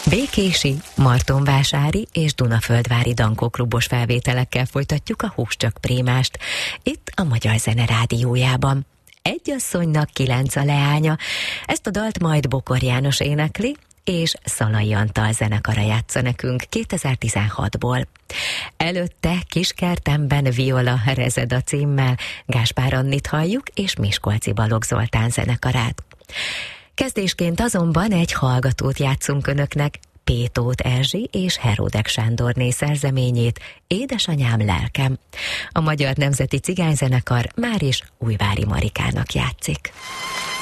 Békési, Martonvásári és Dunaföldvári dankóklubos felvételekkel folytatjuk a Húscsak Prémást, itt a Magyar Zene Rádiójában. Egy asszonynak 9 a leánya, ezt a dalt majd Bokor János énekli, és Szalai Antal zenekara játsza nekünk 2016-ból. Előtte Kiskertemben Viola Rezeda címmel Gáspár Annit halljuk, és Miskolci Balogh Zoltán zenekarát. Kezdésként azonban egy hallgatót játszunk önöknek, P. Tóth Erzsi és Heródek Sándorné szerzeményét, Édesanyám lelkem. A Magyar Nemzeti Cigányzenekar már is Újvári Marikának játszik.